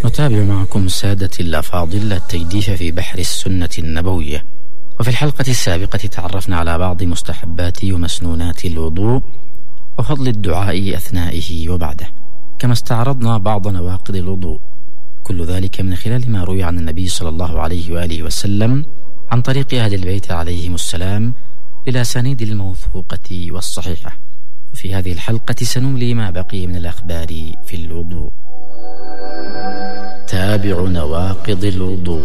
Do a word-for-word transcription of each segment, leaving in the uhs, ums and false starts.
نتابع معكم سادتي الأفاضل التجديف في بحر السنة النبوية. وفي الحلقة السابقة تعرفنا على بعض مستحبات ومسنونات الوضوء وفضل الدعاء أثنائه وبعده، كما استعرضنا بعض نواقض الوضوء، كل ذلك من خلال ما روي عن النبي صلى الله عليه وآله وسلم عن طريق أهل البيت عليهم السلام بالأسانيد الموثوقة والصحيحة. وفي هذه الحلقة سنملي ما بقي من الأخبار في الوضوء. تابع نواقض الوضوء.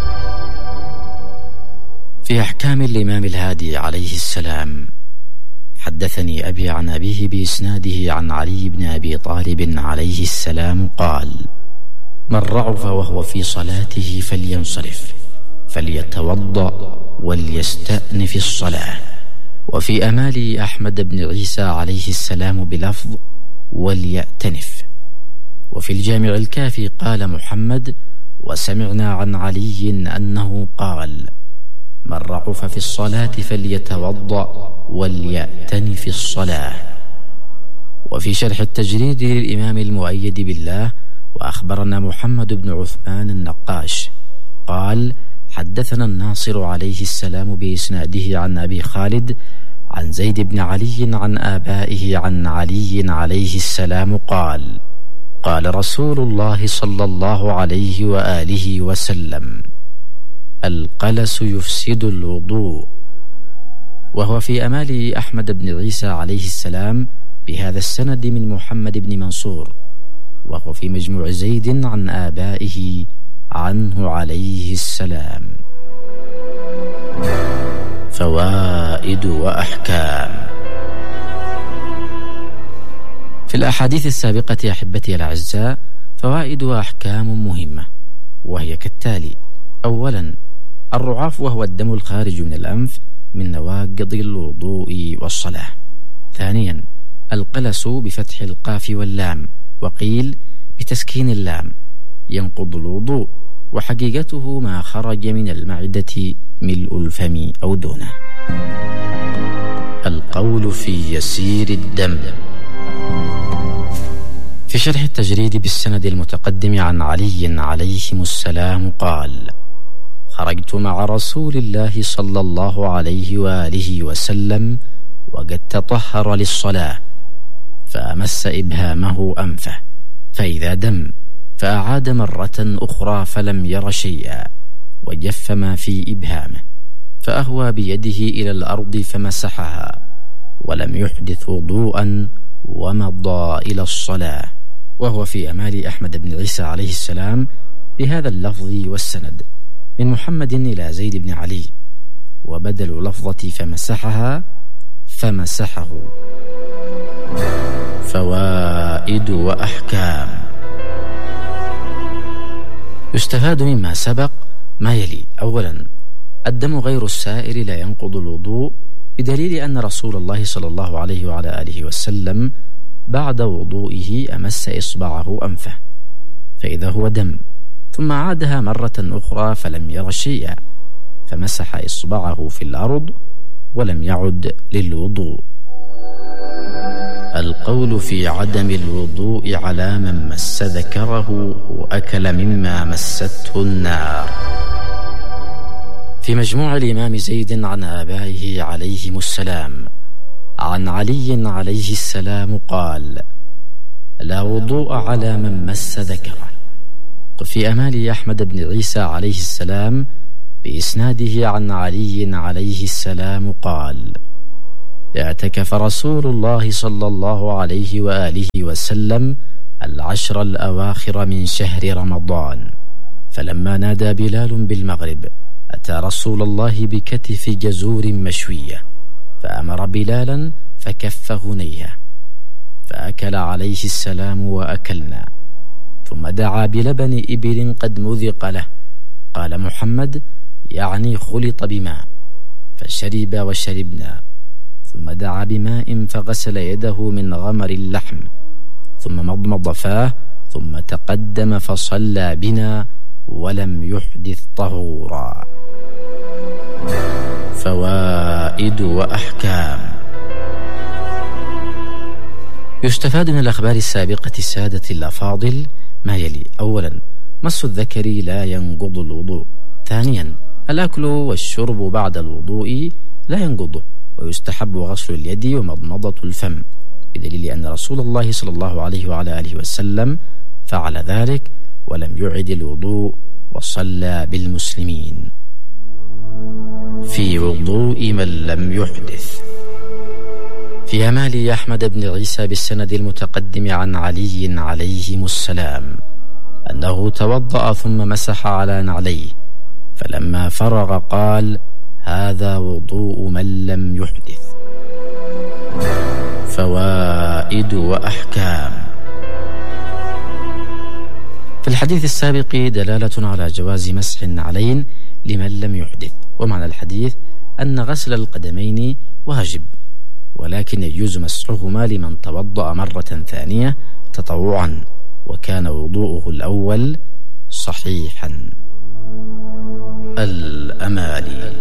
في أحكام الإمام الهادي عليه السلام، حدثني أبي عن أبيه بإسناده عن علي بن أبي طالب عليه السلام قال: من رعف وهو في صلاته فلينصرف فليتوضأ وليستأنف الصلاة. وفي أمال أحمد بن عيسى عليه السلام بلفظ وليأتنف. وفي الجامع الكافي قال محمد: وسمعنا عن علي أنه قال: من رعف في الصلاة فليتوضأ وليأتنف الصلاة. وفي شرح التجريد للإمام المؤيد بالله وأخبرنا محمد بن عثمان النقاش قال: حدثنا الناصر عليه السلام بإسناده عن أبي خالد عن زيد بن علي عن آبائه عن علي عليه السلام قال: قال رسول الله صلى الله عليه وآله وسلم: القلس يفسد الوضوء. وهو في أمال أحمد بن عيسى عليه السلام بهذا السند من محمد بن منصور، وهو في مجموع زيد عن آبائه عنه عليه السلام. فوائد وأحكام. في الأحاديث السابقة أحبتي الأعزاء فوائد وأحكام مهمة، وهي كالتالي: أولا، الرعاف وهو الدم الخارج من الأنف من نواقض الوضوء والصلاة. ثانيا، القلس بفتح القاف واللام، وقيل بتسكين اللام، ينقض الوضوء، وحقيقته ما خرج من المعدة ملء الفم أو دونه. القول في يسير الدم. في شرح التجريد بالسند المتقدم عن علي عليهم السلام قال: خرجت مع رسول الله صلى الله عليه وآله وسلم وقد تطهر للصلاة، فأمس إبهامه أنفه فإذا دم، فأعاد مرة أخرى فلم ير شيئا، وجف ما في إبهامه، فأهوى بيده إلى الأرض فمسحها، ولم يحدث وضوءا، ومضى إلى الصلاة. وهو في أمال أحمد بن عيسى عليه السلام بهذا اللفظ والسند من محمد إلى زيد بن علي، وبدل لفظة فمسحها فمسحه. فوائد وأحكام. يستفاد مما سبق ما يلي: أولا، الدم غير السائل لا ينقض الوضوء، بدليل أن رسول الله صلى الله عليه وعلى آله وسلم بعد وضوئه أمس إصبعه أنفه فإذا هو دم، ثم عادها مرة أخرى فلم ير شيئا، فمسح إصبعه في الأرض ولم يعد للوضوء. القول في عدم الوضوء على من مس ذكره وأكل مما مسته النار. في مجموع الإمام زيد عن آبائه عليهم السلام عن علي عليه السلام قال: لا وضوء على من مس ذكره. في أمال أحمد بن عيسى عليه السلام بإسناده عن علي عليه السلام قال: اعتكف رسول الله صلى الله عليه وآله وسلم العشر الأواخر من شهر رمضان، فلما نادى بلال بالمغرب أتى رسول الله بكتف جزور مشوية، فأمر بلالا فكف هنيها، فأكل عليه السلام وأكلنا، ثم دعا بلبن إبل قد مذق له، قال محمد: يعني خلط بماء، فشرب وشربنا، ثم دعا بماء فغسل يده من غمر اللحم، ثم مضمض فاه، ثم تقدم فصلى بنا ولم يحدث طهورا. فوائد وأحكام. يستفاد من الأخبار السابقة سادة الأفاضل ما يلي: أولا، مس الذكر لا ينقض الوضوء. ثانيا الأكل والشرب بعد الوضوء لا ينقضه، ويستحب غسل اليد ومضمضة الفم، بدليل أن رسول الله صلى الله عليه وعلى آله وسلم فعل ذلك ولم يعد الوضوء وصلى بالمسلمين. في وضوء من لم يحدث. في أمال أحمد بن عيسى بالسند المتقدم عن علي عليهم السلام أنه توضأ ثم مسح على نعليه، فلما فرغ قال: هذا وضوء من لم يحدث. فوائد وأحكام. في الحديث السابق دلالة على جواز مسح النعلين لمن لم يحدث، ومعنى الحديث أن غسل القدمين واجب، ولكن يجوز مسحهما لمن توضأ مرة ثانية تطوعا وكان وضوءه الأول صحيحا. الأمالي.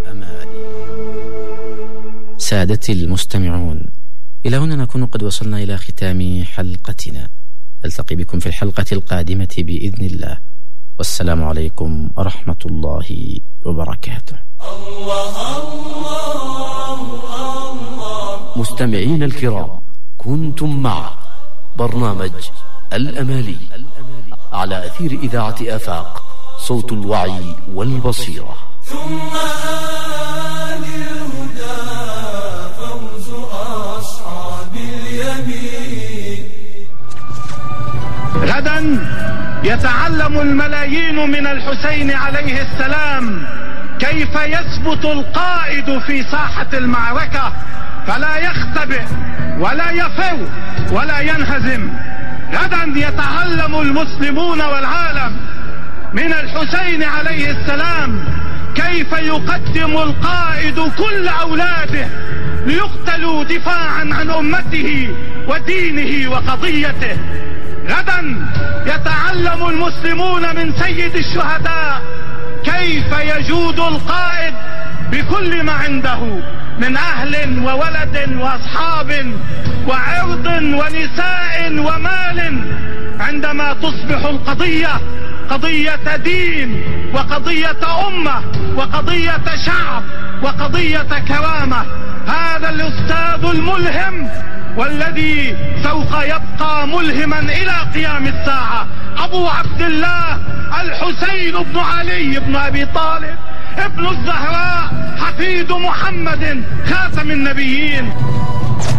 سادتي المستمعون، إلى هنا نكون قد وصلنا إلى ختام حلقتنا. ألتقي بكم في الحلقة القادمة بإذن الله، والسلام عليكم ورحمة الله وبركاته. الله الله الله. مستمعين الكرام، كنتم مع برنامج الأمالي على أثير إذاعة آفاق، صوت الوعي والبصيرة. ثم آل الهدى فوز أصحاب اليمين. غدا يتعلم الملايين من الحسين عليه السلام كيف يثبت القائد في ساحة المعركة، فلا يختبئ ولا يفر ولا ينهزم. غدا يتعلم المسلمون والعالم من الحسين عليه السلام كيف يقدم القائد كل أولاده ليقتلوا دفاعا عن أمته ودينه وقضيته. غدا يتعلم المسلمون من سيد الشهداء كيف يجود القائد بكل ما عنده من أهل وولد وأصحاب وعرض ونساء ومال، عندما تصبح القضية قضية دين وقضية أمة وقضية شعب وقضية كرامة. هذا الأستاذ الملهم والذي سوف يبقى ملهما إلى قيام الساعة، أبو عبد الله الحسين بن علي بن أبي طالب ابن الزهراء حفيد محمد خاتم النبيين.